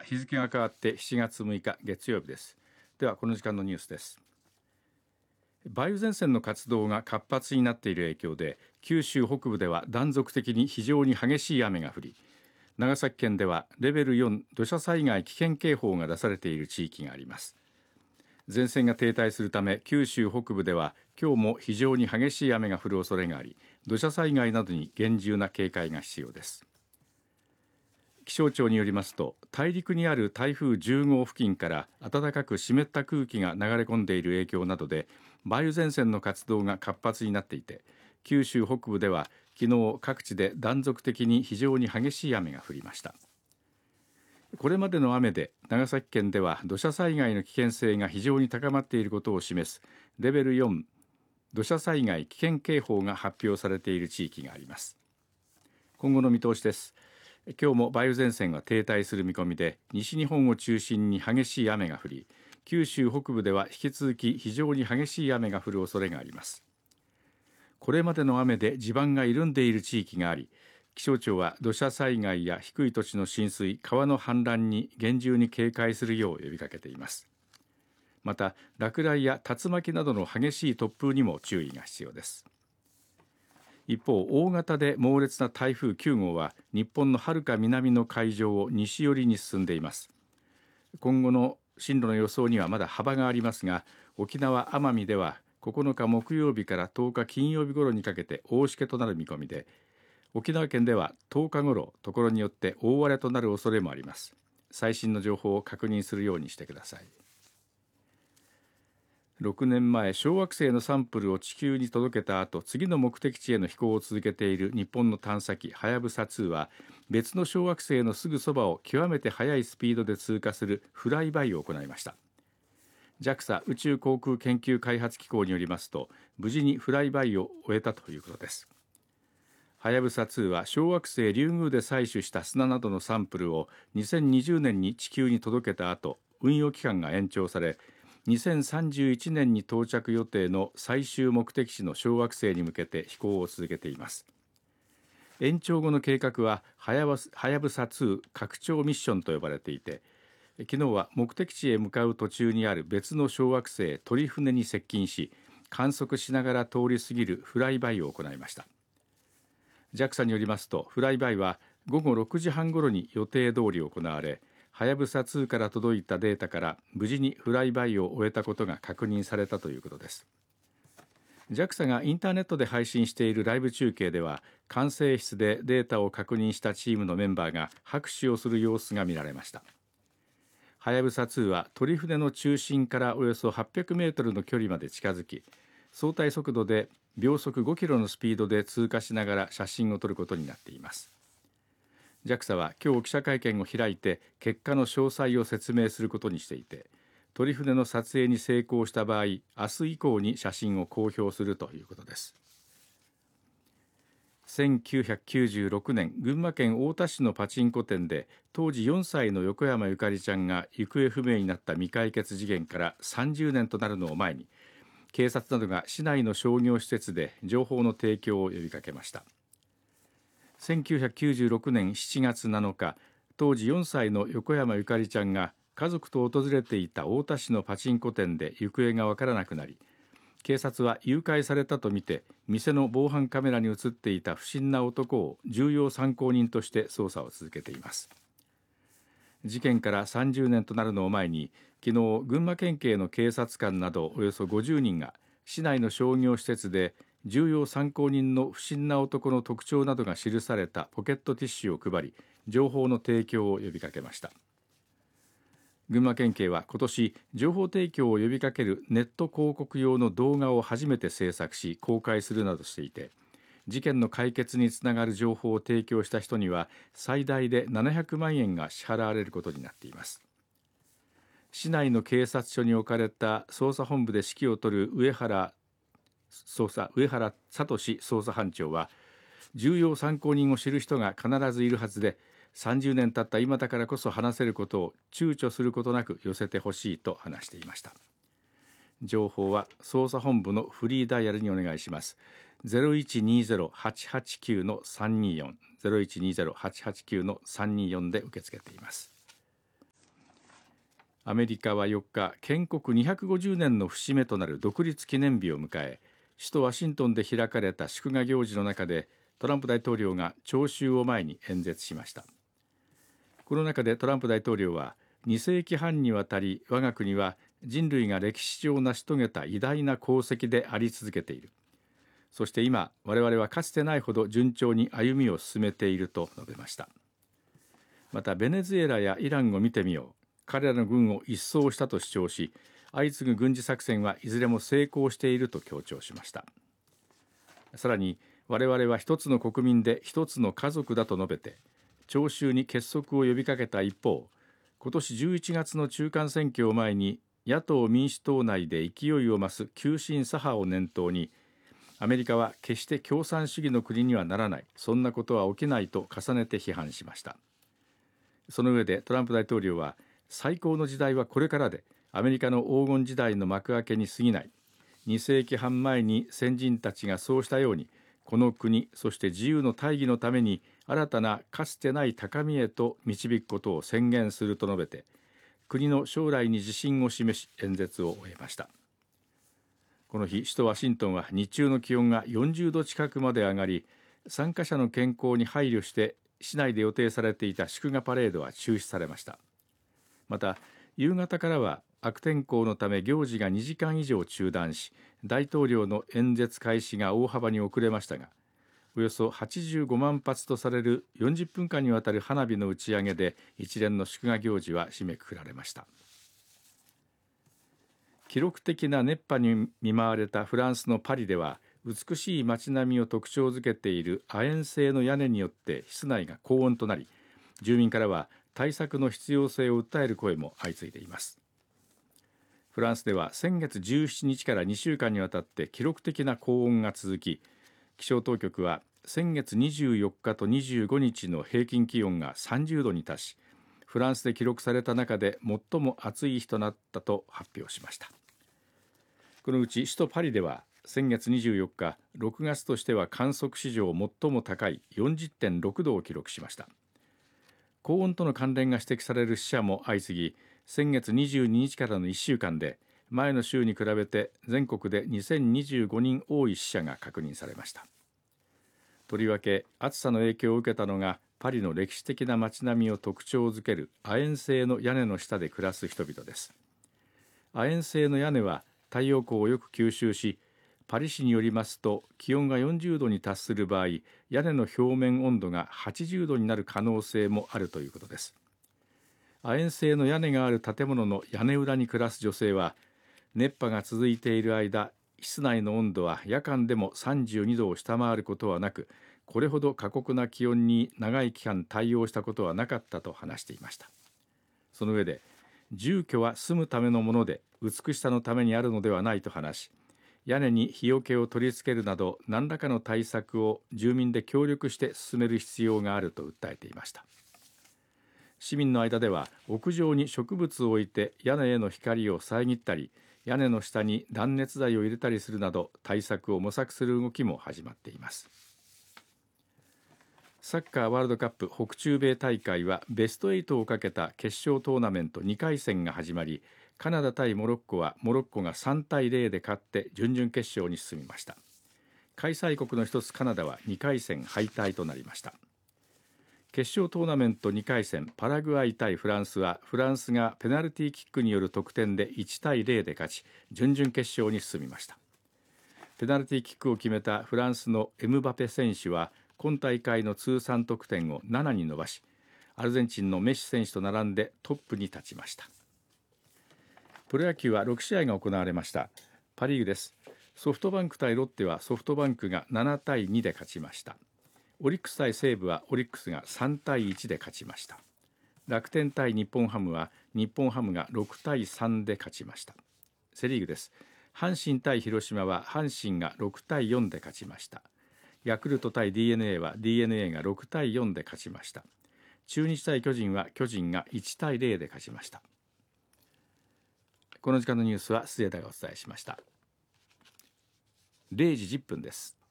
日付が変わって7月6日月曜日です。ではこの時間のニュースです。梅雨前線の活動が活発になっている影響で、九州北部では断続的に非常に激しい雨が降り、長崎県ではレベル4土砂災害危険警報が出されている地域があります。前線が停滞するため、九州北部では今日も非常に激しい雨が降る恐れがあり、土砂災害などに厳重な警戒が必要です。気象庁によりますと、大陸にある台風10号付近から暖かく湿った空気が流れ込んでいる影響などで、梅雨前線の活動が活発になっていて、九州北部では昨日各地で断続的に非常に激しい雨が降りました。これまでの雨で長崎県では土砂災害の危険性が非常に高まっていることを示すレベル4土砂災害危険警報が発表されている地域があります。今後の見通しです。今日も梅雨前線が停滞する見込みで、西日本を中心に激しい雨が降り、九州北部では引き続き非常に激しい雨が降る恐れがあります。これまでの雨で地盤が緩んでいる地域があり、気象庁は土砂災害や低い土地の浸水、川の氾濫に厳重に警戒するよう呼びかけています。また、落雷や竜巻などの激しい突風にも注意が必要です。一方、大型で猛烈な台風9号は日本のはるか南の海上を西寄りに進んでいます。今後の進路の予想にはまだ幅がありますが、沖縄・奄美では9日木曜日から10日金曜日頃にかけて大しけとなる見込みで、沖縄県では10日頃ところによって大荒れとなる恐れもあります。最新の情報を確認するようにしてください。6年前、小惑星のサンプルを地球に届けた後、次の目的地への飛行を続けている日本の探査機はやぶさ2は、別の小惑星のすぐそばを極めて速いスピードで通過するフライバイを行いました。 JAXA 宇宙航空研究開発機構によりますと、無事にフライバイを終えたということです。はやぶさ2は小惑星リュウグウで採取した砂などのサンプルを2020年に地球に届けた後、運用期間が延長され、2031年に到着予定の最終目的地の小惑星に向けて飛行を続けています。延長後の計画ははやぶさ2拡張ミッションと呼ばれていて、昨日は目的地へ向かう途中にある別の小惑星鳥船に接近し、観測しながら通り過ぎるフライバイを行いました。 JAXA によりますと、フライバイは午後6時半ごろに予定通り行われ、はやぶさ2から届いたデータから無事にフライバイを終えたことが確認されたということです。 JAXA がインターネットで配信しているライブ中継では、管制室でデータを確認したチームのメンバーが拍手をする様子が見られました。はやぶさ2は鳥船の中心からおよそ800メートルの距離まで近づき、相対速度で秒速5キロのスピードで通過しながら写真を撮ることになっています。JAXA は今日記者会見を開いて結果の詳細を説明することにしていて、鳥船の撮影に成功した場合、明日以降に写真を公表するということです。1996年、群馬県太田市のパチンコ店で当時4歳の横山ゆかりちゃんが行方不明になった未解決事件から30年となるのを前に、警察などが市内の商業施設で情報の提供を呼びかけました。1996年7月7日、当時4歳の横山ゆかりちゃんが家族と訪れていた太田市のパチンコ店で行方がわからなくなり、警察は誘拐されたとみて店の防犯カメラに映っていた不審な男を重要参考人として捜査を続けています。事件から30年となるのを前に、昨日群馬県警の警察官などおよそ50人が市内の商業施設で重要参考人の不審な男の特徴などが記されたポケットティッシュを配り、情報の提供を呼びかけました。群馬県警は今年、情報提供を呼びかけるネット広告用の動画を初めて制作し公開するなどしていて、事件の解決につながる情報を提供した人には最大で700万円が支払われることになっています。市内の警察署に置かれた捜査本部で指揮を執る上原聡捜査班長は、重要参考人を知る人が必ずいるはずで、30年経った今だからこそ話せることを躊躇することなく寄せてほしいと話していました。情報は捜査本部のフリーダイヤルにお願いします。0120-889-324 0120-889-324で受け付けています。 アメリカは4日、建国250年の節目となる独立記念日を迎え、首都ワシントンで開かれた祝賀行事の中でトランプ大統領が聴衆を前に演説しました。この中でトランプ大統領は、2世紀半にわたり我が国は人類が歴史上成し遂げた偉大な功績であり続けている。そして今、我々はかつてないほど順調に歩みを進めていると述べました。また、ベネズエラやイランを見てみよう。彼らの軍を一掃したと主張し、相次ぐ軍事作戦はいずれも成功していると強調しました。さらに、我々は一つの国民で一つの家族だと述べて、聴衆に結束を呼びかけた一方、今年11月の中間選挙を前に野党・民主党内で勢いを増す急進左派を念頭に、アメリカは決して共産主義の国にはならない、そんなことは起きないと重ねて批判しました。その上でトランプ大統領は、最高の時代はこれからで、アメリカの黄金時代の幕開けに過ぎない。2世紀半前に先人たちがそうしたように、この国、そして自由の大義のために新たなかつてない高みへと導くことを宣言すると述べて、国の将来に自信を示し演説を終えました。この日、首都ワシントンは日中の気温が40度近くまで上がり、参加者の健康に配慮して市内で予定されていた祝賀パレードは中止されました。また、夕方からは悪天候のため行事が2時間以上中断し、大統領の演説開始が大幅に遅れましたが、およそ85万発とされる40分間にわたる花火の打ち上げで一連の祝賀行事は締めくくられました。記録的な熱波に見舞われたフランスのパリでは、美しい街並みを特徴づけている亜鉛製の屋根によって室内が高温となり、住民からは対策の必要性を訴える声も相次いでいます。フランスでは先月17日から2週間にわたって記録的な高温が続き、気象当局は先月24日と25日の平均気温が30度に達し、フランスで記録された中で最も暑い日となったと発表しました。このうち首都パリでは先月24日、6月としては観測史上最も高い 40.6 度を記録しました。高温との関連が指摘される死者も相次ぎ、先月22日からの1週間で前の週に比べて全国で2025人多い死者が確認されました。とりわけ暑さの影響を受けたのが、パリの歴史的な街並みを特徴づける亜鉛製の屋根の下で暮らす人々です。亜鉛製の屋根は太陽光をよく吸収し、パリ市によりますと、気温が40度に達する場合、屋根の表面温度が80度になる可能性もあるということです。亜鉛製の屋根がある建物の屋根裏に暮らす女性は、熱波が続いている間、室内の温度は夜間でも32度を下回ることはなく、これほど過酷な気温に長い期間対応したことはなかったと話していました。その上で、住居は住むためのもので美しさのためにあるのではないと話し、屋根に日よけを取り付けるなど何らかの対策を住民で協力して進める必要があると訴えていました。市民の間では、屋上に植物を置いて屋根への光を遮ったり、屋根の下に断熱材を入れたりするなど対策を模索する動きも始まっています。サッカーワールドカップ北中米大会はベスト8をかけた決勝トーナメント2回戦が始まり、カナダ対モロッコはモロッコが3対0で勝って準々決勝に進みました。開催国の一つカナダは2回戦敗退となりました。決勝トーナメント2回戦、パラグアイ対フランスはフランスがペナルティーキックによる得点で1対0で勝ち、準々決勝に進みました。ペナルティーキックを決めたフランスのエムバペ選手は今大会の通算得点を7に伸ばし、アルゼンチンのメッシ選手と並んでトップに立ちました。プロ野球は6試合が行われました。パ・リーグです。ソフトバンク対ロッテはソフトバンクが7対2で勝ちました。オリックス対西武はオリックスが3対1で勝ちました。楽天対日本ハムは日本ハムが6対3で勝ちました。セ・リーグです。阪神対広島は阪神が6対4で勝ちました。ヤクルト対 DNA は DNA が6対4で勝ちました。中日対巨人は巨人が1対0で勝ちました。この時間のニュースは末田がお伝えしました。0時10分です。